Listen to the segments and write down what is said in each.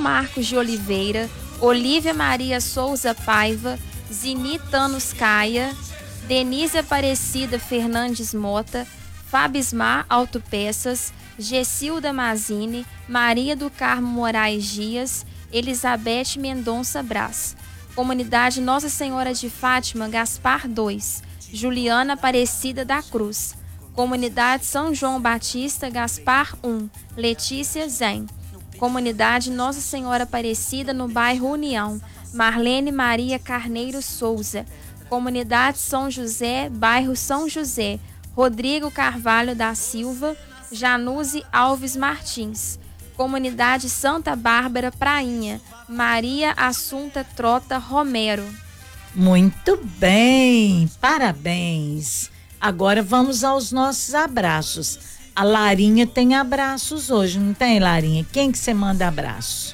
Marcos de Oliveira, Olívia Maria Souza Paiva, Zini Tanos Caia, Denise Aparecida Fernandes Mota, Fabismar Autopeças, Gessilda Mazini, Maria do Carmo Moraes Dias, Elizabeth Mendonça Brás. Comunidade Nossa Senhora de Fátima, Gaspar 2, Juliana Aparecida da Cruz. Comunidade São João Batista, Gaspar 1, Letícia Zen. Comunidade Nossa Senhora Aparecida, no bairro União, Marlene Maria Carneiro Souza. Comunidade São José, bairro São José, Rodrigo Carvalho da Silva, Januse Alves Martins. Comunidade Santa Bárbara Prainha, Maria Assunta Trota Romero. Muito bem, parabéns. Agora vamos aos nossos abraços. A Larinha tem abraços hoje, não tem, Larinha? Quem que você manda abraço?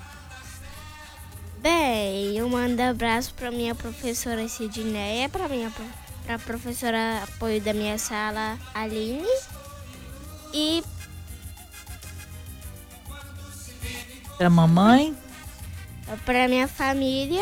Bem, eu mando abraço para minha professora Sidneia, para a professora apoio da minha sala, Aline, e para mamãe, para minha família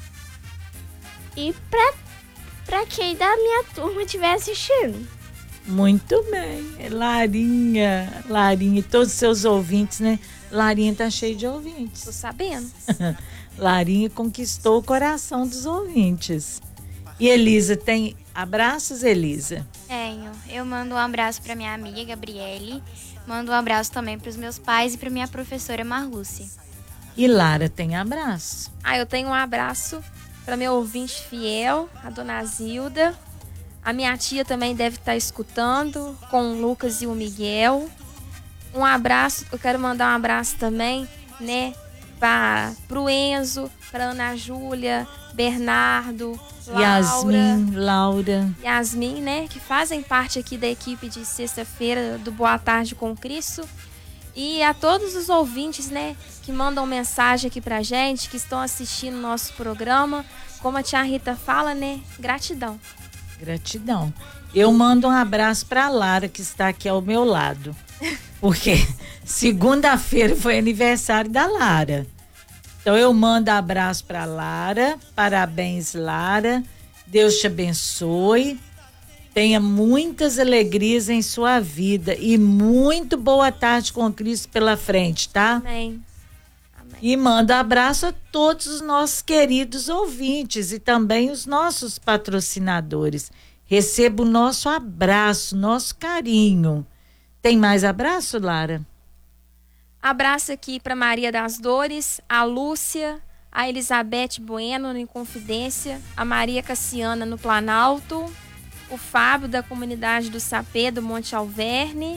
e para quem da minha turma estiver assistindo. Muito bem, Larinha e todos os seus ouvintes, né? Larinha tá cheia de ouvintes. Tô sabendo. Larinha conquistou o coração dos ouvintes. E Elisa, tem abraços, Elisa? Tenho. Eu mando um abraço para minha amiga Gabriele, mando um abraço também para os meus pais e para minha professora Marluce. E Lara tem abraço? Eu tenho um abraço para meu ouvinte fiel, a dona Zilda. A minha tia também deve estar escutando, com o Lucas e o Miguel. Um abraço, eu quero mandar um abraço também, né, pro Enzo, pra Ana Júlia, Bernardo, Laura. Yasmin, né, que fazem parte aqui da equipe de sexta-feira do Boa Tarde com Cristo. E a todos os ouvintes, né, que mandam mensagem aqui pra gente, que estão assistindo o nosso programa. Como a tia Rita fala, né, gratidão. Gratidão. Eu mando um abraço para Lara, que está aqui ao meu lado. Porque segunda-feira foi aniversário da Lara. Então eu mando abraço para Lara. Parabéns, Lara. Deus te abençoe. Tenha muitas alegrias em sua vida e muito boa tarde com Cristo pela frente, tá? Amém. E manda abraço a todos os nossos queridos ouvintes e também os nossos patrocinadores. Receba o nosso abraço, nosso carinho. Tem mais abraço, Lara? Abraço aqui para Maria das Dores, a Lúcia, a Elizabeth Bueno no Inconfidência, a Maria Cassiana no Planalto, o Fábio da comunidade do Sapê, do Monte Alverne,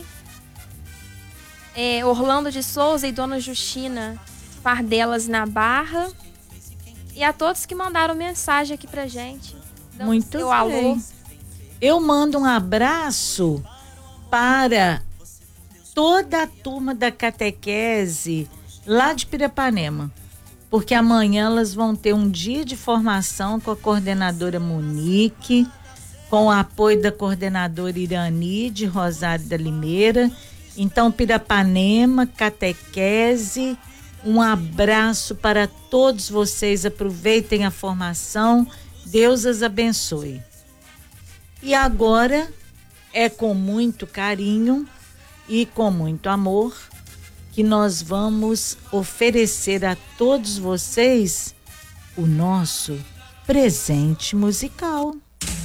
Orlando de Souza e Dona Justina Fardelas na Barra, e a todos que mandaram mensagem aqui pra gente. Muito bem. Alô. Eu mando um abraço para toda a turma da catequese lá de Pirapanema, porque amanhã elas vão ter um dia de formação com a coordenadora Monique, com o apoio da coordenadora Irani de Rosário da Limeira. Então, Pirapanema, catequese, um abraço para todos vocês, aproveitem a formação, Deus as abençoe. E agora é com muito carinho e com muito amor que nós vamos oferecer a todos vocês o nosso presente musical.